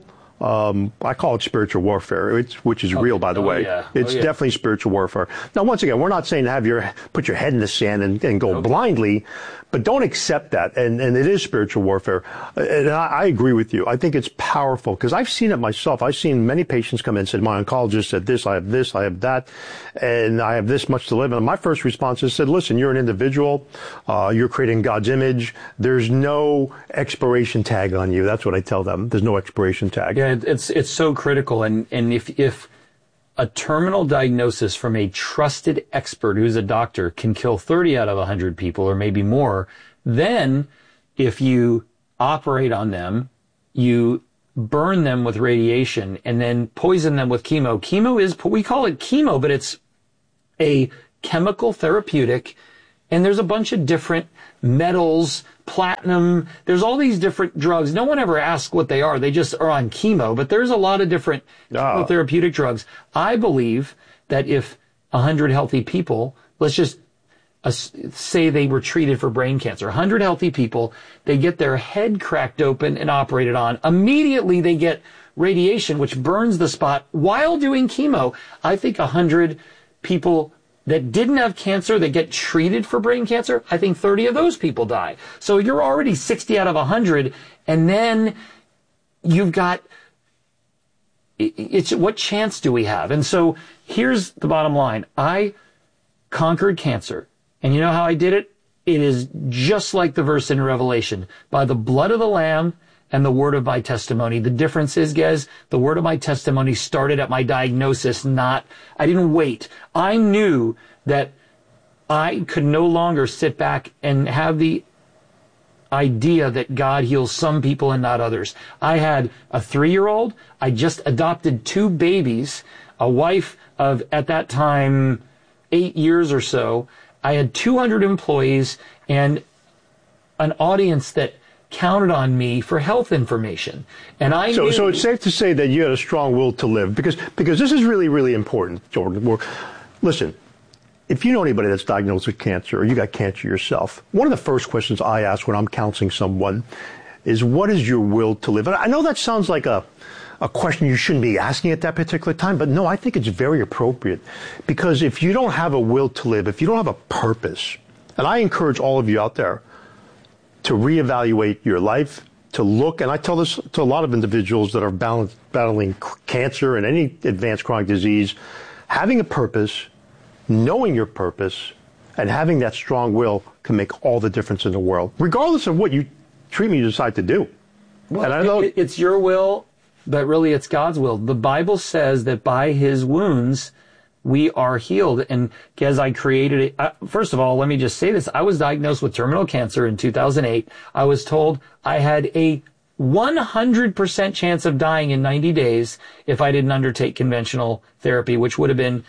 I call it spiritual warfare, which is real, by the way. Yeah. It's definitely spiritual warfare. Now, once again, we're not saying to put your head in the sand and go blindly, but don't accept that. And it is spiritual warfare. And I agree with you. I think it's powerful, because I've seen it myself. I've seen many patients come in and said, my oncologist said this, I have that, and I have this much to live. And my first response is, listen, you're an individual. You're creating God's image. There's no expiration tag on you. That's what I tell them. There's no expiration tag.
Yeah, it's so critical. And if a terminal diagnosis from a trusted expert who's a doctor can kill 30 out of 100 people or maybe more, then if you operate on them, you burn them with radiation and then poison them with chemo. Chemo is, we call it chemo, but it's a chemical therapeutic, and there's a bunch of different metals, platinum, there's all these different drugs. No one ever asks what they are. They just are on chemo, but there's a lot of different chemotherapeutic drugs. I believe that if 100 healthy people, let's just say they were treated for brain cancer, 100 healthy people, they get their head cracked open and operated on. Immediately they get radiation, which burns the spot while doing chemo. I think 100 people that didn't have cancer that get treated for brain cancer, I think 30 of those people die. So you're already 60 out of 100, and then you've got, it's what chance do we have? And so here's the bottom line. I conquered cancer. And you know how I did it? It is just like the verse in Revelation. By the blood of the Lamb and the word of my testimony. The difference is, guys, the word of my testimony started at my diagnosis, I didn't wait. I knew that I could no longer sit back and have the idea that God heals some people and not others. I had a 3-year-old. I just adopted 2 babies, a wife of, at that time, 8 years or so. I had 200 employees and an audience that counted on me for health information. And I knew...
So it's safe to say that you had a strong will to live, because this is really, really important, Jordan. Listen, if you know anybody that's diagnosed with cancer or you got cancer yourself, one of the first questions I ask when I'm counseling someone is, what is your will to live? And I know that sounds like a question you shouldn't be asking at that particular time, but no, I think it's very appropriate, because if you don't have a will to live, if you don't have a purpose, and I encourage all of you out there to reevaluate your life, to look, and I tell this to a lot of individuals that are battling cancer and any advanced chronic disease, having a purpose, knowing your purpose, and having that strong will can make all the difference in the world, regardless of what treatment you decide to do.
Well,
and I know
it's your will, but really it's God's will. The Bible says that by his wounds, we are healed. And as I created it, first of all, let me just say this. I was diagnosed with terminal cancer in 2008. I was told I had a 100% chance of dying in 90 days if I didn't undertake conventional therapy, which would have been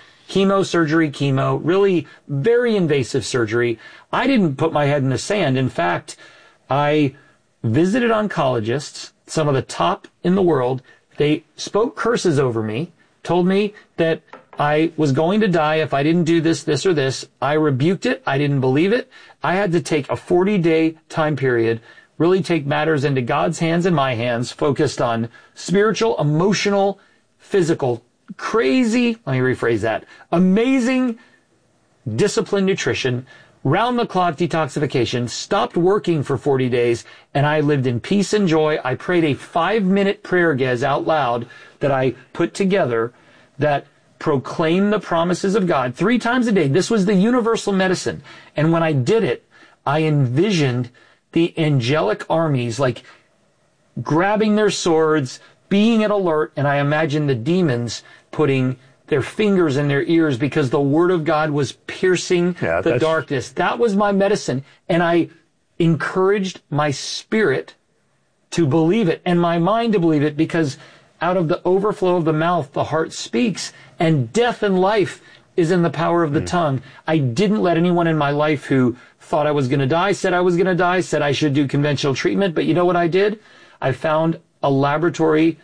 chemo, really very invasive surgery. I didn't put my head in the sand. In fact, I visited oncologists, some of the top in the world. They spoke curses over me, told me that I was going to die if I didn't do this, this, or this. I rebuked it. I didn't believe it. I had to take a 40-day time period, really take matters into God's hands and my hands, focused on spiritual, emotional, physical, crazy, let me rephrase that, amazing disciplined nutrition, round-the-clock detoxification, stopped working for 40 days, and I lived in peace and joy. I prayed a 5-minute prayer, guys, out loud that I put together that proclaimed the promises of God 3 times a day. This was the universal medicine. And when I did it, I envisioned the angelic armies, like grabbing their swords, being at alert, and I imagined the demons putting their fingers in their ears because the word of God was piercing the darkness. That was my medicine. And I encouraged my spirit to believe it and my mind to believe it, because out of the overflow of the mouth, the heart speaks, and death and life is in the power of the tongue. I didn't let anyone in my life who thought I was going to die, said I was going to die, said I should do conventional treatment. But you know what I did? I found a laboratory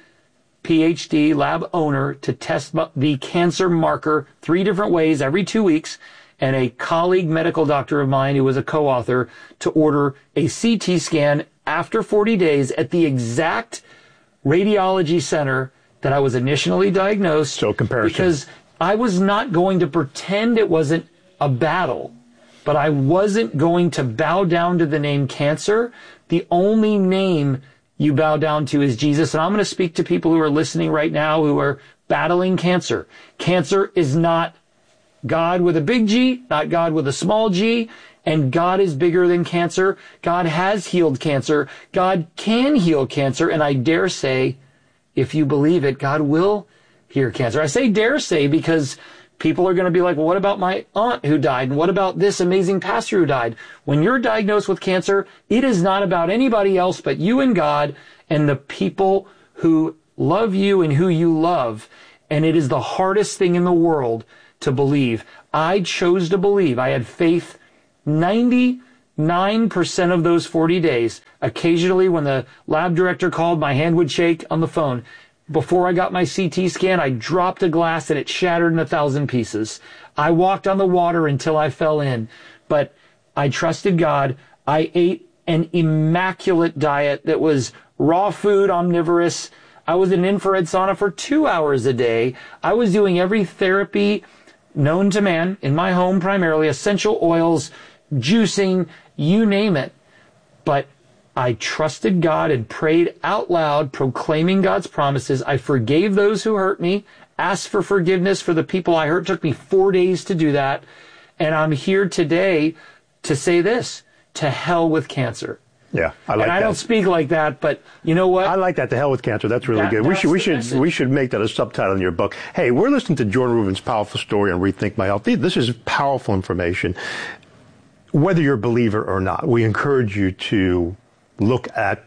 PhD lab owner to test the cancer marker 3 different ways every 2 weeks, and a colleague medical doctor of mine who was a co-author to order a CT scan after 40 days at the exact radiology center that I was initially diagnosed.
So comparison.
Because I was not going to pretend it wasn't a battle, but I wasn't going to bow down to the name cancer. The only name you bow down to is Jesus. And I'm going to speak to people who are listening right now who are battling cancer. Cancer is not God with a big G, not God with a small g, and God is bigger than cancer. God has healed cancer. God can heal cancer, and I dare say, if you believe it, God will hear cancer. I say dare say because people are going to be like, well, what about my aunt who died? And what about this amazing pastor who died? When you're diagnosed with cancer, it is not about anybody else but you and God and the people who love you and who you love. And it is the hardest thing in the world to believe. I chose to believe. I had faith 99% of those 40 days. Occasionally, when the lab director called, my hand would shake on the phone. Before I got my CT scan, I dropped a glass and it shattered in 1,000 pieces. I walked on the water until I fell in. But I trusted God. I ate an immaculate diet that was raw food, omnivorous. I was in an infrared sauna for 2 hours a day. I was doing every therapy known to man in my home, primarily essential oils, juicing, you name it. But I trusted God and prayed out loud, proclaiming God's promises. I forgave those who hurt me, asked for forgiveness for the people I hurt. It took me 4 days to do that. And I'm here today to say this, to hell with cancer.
Yeah, I like that.
And I don't speak like that, but you know what?
I like that. To hell with cancer. That's really good. We should make that a subtitle in your book. Hey, we're listening to Jordan Rubin's powerful story on Rethink My Health. This is powerful information. Whether you're a believer or not, we encourage you to look at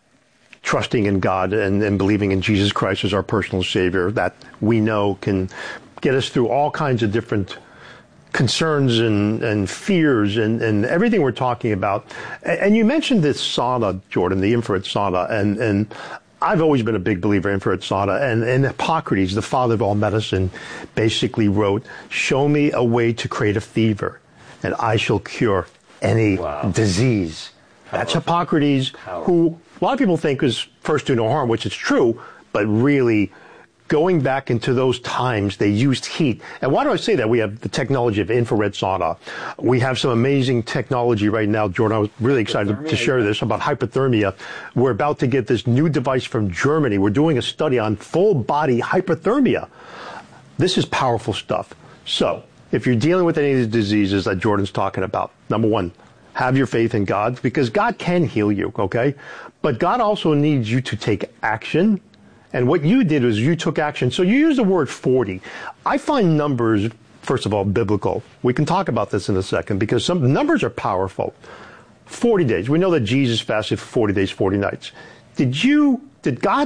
trusting in God and believing in Jesus Christ as our personal Savior that we know can get us through all kinds of different concerns and fears and everything we're talking about. And you mentioned this sauna, Jordan, the infrared sauna, and I've always been a big believer in infrared sauna. And Hippocrates, the father of all medicine, basically wrote, "Show me a way to create a fever, and I shall cure any disease." That's Hippocrates, who a lot of people think is first do no harm, which is true, but really going back into those times, they used heat. And why do I say that? We have the technology of infrared sauna. We have some amazing technology right now, Jordan. I was really excited to share this about hypothermia. We're about to get this new device from Germany. We're doing a study on full body hypothermia. This is powerful stuff. So if you're dealing with any of these diseases that Jordan's talking about, number one, have your faith in God, because God can heal you, okay? But God also needs you to take action. And what you did was you took action. So you use the word 40. I find numbers, first of all, biblical. We can talk about this in a second because some numbers are powerful. 40 days. We know that Jesus fasted for 40 days, 40 nights. Did God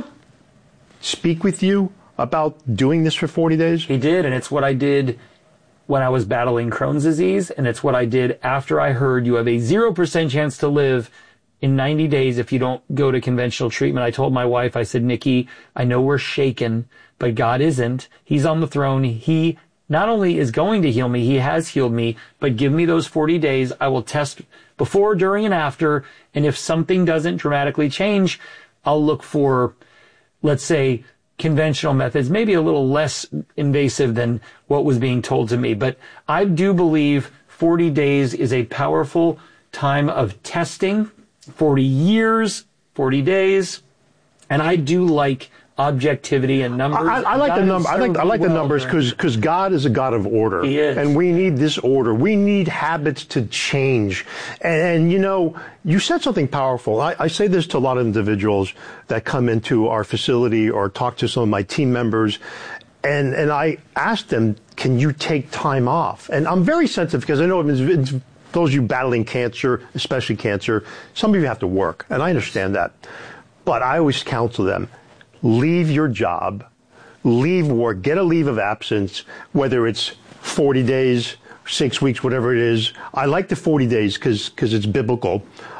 speak with you about doing this for 40 days?
He did, and it's what I did when I was battling Crohn's disease, and it's what I did after I heard you have a 0% chance to live in 90 days if you don't go to conventional treatment. I told my wife, I said, Nikki, I know we're shaken, but God isn't. He's on the throne. He not only is going to heal me, he has healed me, but give me those 40 days. I will test before, during, and after. And if something doesn't dramatically change, I'll look for, let's say, conventional methods, maybe a little less invasive than what was being told to me. But I do believe 40 days is a powerful time of testing. 40 years, 40 days, and I do like objectivity and numbers.
I like the number. I like the numbers because God is a God of order.
He is.
And we need this order. We need habits to change. And you know, you said something powerful. I say this to a lot of individuals that come into our facility or talk to some of my team members. And I ask them, can you take time off? And I'm very sensitive because I know it's those of you battling cancer, especially cancer, some of you have to work, and I understand that. But I always counsel them, leave your job, leave work, get a leave of absence, whether it's 40 days, 6 weeks, whatever it is. I like the 40 days because it's biblical.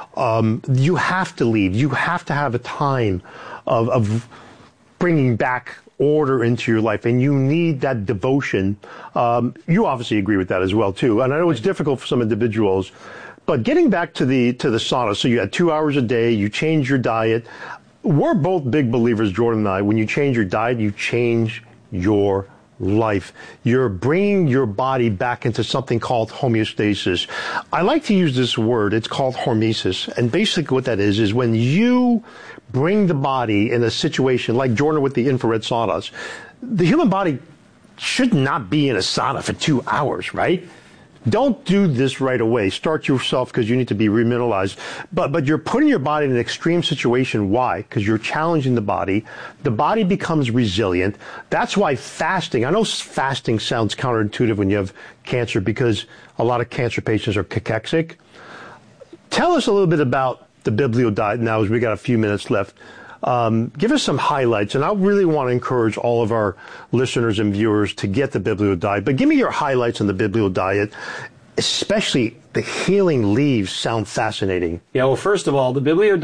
You have to leave. You have to have a time of bringing back order into your life, and you need that devotion. You obviously agree with that as well too, and I know it's difficult for some individuals, but getting back to the sauna, so you had 2 hours a day, you change your diet. We're both big believers, Jordan and I, when you change your diet, you change your life. You're bringing your body back into something called homeostasis. I like to use this word. It's called hormesis. And basically what that is when you bring the body in a situation like Jordan with the infrared saunas. The human body should not be in a sauna for 2 hours, right? Don't do this right away. Start yourself because you need to be remineralized. But you're putting your body in an extreme situation. Why? Because you're challenging the body. The body becomes resilient. That's why fasting, I know fasting sounds counterintuitive when you have cancer because a lot of cancer patients are cachexic. Tell us a little bit about the Biblio diet now as we got a few minutes left. Give us some highlights, and I really want to encourage all of our listeners and viewers to get the Biblio diet. But give me your highlights on the Biblio diet, especially the healing leaves sound fascinating.
Yeah, well, first of all, the Biblio